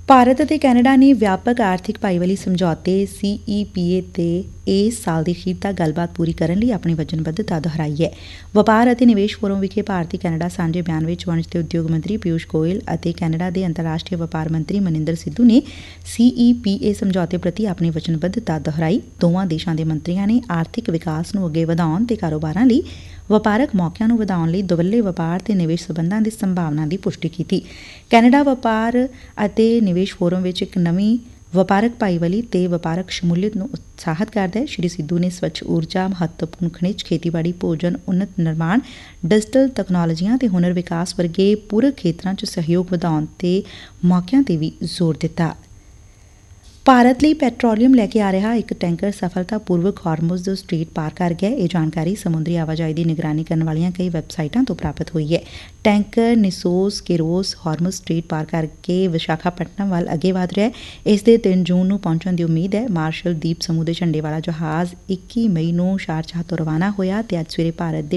ਭਾਰਤ ਅਤੇ ਕੈਨੇਡਾ ਨੇ ਵਿਆਪਕ ਆਰਥਿਕ ਭਾਈਵਾਲੀ ਸਮਝੌਤੇ CEPA ਤੇ ਇਸ ਸਾਲ ਦੇ ਅਖੀਰ ਤੱਕ ਗੱਲਬਾਤ ਪੂਰੀ ਕਰਨ ਲਈ ਆਪਣੀ ਵਚਨਬੱਧਤਾ ਦੁਹਰਾਈ ਐ। ਵਪਾਰ ਅਤੇ ਨਿਵੇਸ਼ ਫੋਰਮ ਵਿਖੇ ਭਾਰਤੀ ਕੈਨੇਡਾ ਸਾਂਝੇ ਬਿਆਨ ਵਿੱਚ ਵਣਜ ਤੇ ਉਦਯੋਗ ਮੰਤਰੀ ਪਿਊਸ਼ ਗੋਇਲ ਅਤੇ ਕੈਨੇਡਾ ਦੇ ਅੰਤਰਰਾਸ਼ਟਰੀ ਵਪਾਰ ਮੰਤਰੀ ਮਨਿੰਦਰ ਸਿੱਧੂ ਨੇ CEPA ਸਮਝੌਤੇ ਪ੍ਰਤੀ ਆਪਣੀ ਵਚਨਬੱਧਤਾ ਦੁਹਰਾਈ। ਦੋਵਾਂ ਦੇਸ਼ਾਂ ਦੇ ਮੰਤਰੀਆਂ ਨੇ ਆਰਥਿਕ ਵਿਕਾਸ ਨੂੰ ਅੱਗੇ ਵਧਾਉਣ ਤੇ ਕਾਰੋਬਾਰਾਂ ਲਈ ਵਪਾਰਕ ਮੌਕਿਆਂ ਨੂੰ ਵਧਾਉਣ ਲਈ ਦੁਵੱਲੇ ਵਪਾਰ ਤੇ ਨਿਵੇਸ਼ ਸਬੰਧਾਂ ਦੀ ਸੰਭਾਵਨਾ ਦੀ ਪੁਸ਼ਟੀ ਕੀਤੀ। ਕੈਨੇਡਾ ਵਪਾਰ ਅਤੇ ਨਿਵੇਸ਼ ਫੋਰਮ ਵਿੱਚ ਇੱਕ ਨਵੀਂ ਵਪਾਰਕ ਭਾਈਵਾਲੀ ਤੇ ਵਪਾਰਕ ਸ਼ਮੂਲੀਅਤ ਨੂੰ ਉਤਸ਼ਾਹਿਤ ਕਰਦਾ ਹੈ। ਸ਼੍ਰੀ ਸਿੱਧੂ ਨੇ ਸਵੱਛ ਊਰਜਾ, ਮਹੱਤਵਪੂਰਨ ਖਣਿਜ, ਖੇਤੀਬਾੜੀ, ਭੋਜਨ, ਉੱਨਤ ਨਿਰਮਾਣ, ਡਿਜੀਟਲ ਤਕਨਾਲੋਜੀਆਂ ਤੇ ਹੁਨਰ ਵਿਕਾਸ ਵਰਗੇ ਪੂਰਕ ਖੇਤਰਾਂ 'ਚ ਸਹਿਯੋਗ ਵਧਾਉਣ ਤੇ ਮੌਕਿਆਂ ਤੇ ਵੀ ਜ਼ੋਰ ਦਿੱਤਾ। ਭਾਰਤ ਲਈ ਪੈਟਰੋਲੀਅਮ ਲੈ ਕੇ ਆ ਰਿਹਾ ਇੱਕ ਟੈਂਕਰ ਸਫਲਤਾਪੂਰਵਕ ਹਾਰਮੁਜ਼ ਸਟ੍ਰੇਟ ਪਾਰ ਕਰ ਗਿਆ। ਇਹ ਜਾਣਕਾਰੀ ਸਮੁੰਦਰੀ ਆਵਾਜਾਈ ਦੀ ਨਿਗਰਾਨੀ ਕਰਨ ਵਾਲੀਆਂ ਕਈ ਵੈਬਸਾਈਟਾਂ ਤੋਂ ਪ੍ਰਾਪਤ ਹੋਈ ਹੈ। ਟੈਂਕਰ ਨਿਸੋਸ ਕੇਰੋਸ ਹਾਰਮੁਜ਼ ਸਟ੍ਰੇਟ ਪਾਰ ਕਰਕੇ ਵਿਸ਼ਾਖਾਪਟਨਮ ਵੱਲ ਅੱਗੇ ਵਧ ਰਿਹਾ ਹੈ। ਇਸ ਦੇ 3 ਜੂਨ ਨੂੰ ਪਹੁੰਚਣ ਦੀ ਉਮੀਦ ਹੈ। ਮਾਰਸ਼ਲ ਦੀਪ ਸਮੂਹ ਦੇ ਝੰਡੇ ਵਾਲਾ ਜਹਾਜ਼ 21 ਮਈ ਨੂੰ ਸ਼ਾਰਜਾਹ ਤੋਂ ਰਵਾਨਾ ਹੋਇਆ ਤੇ ਅੱਜ ਸਵੇਰੇ ਭਾਰਤ ਦੇ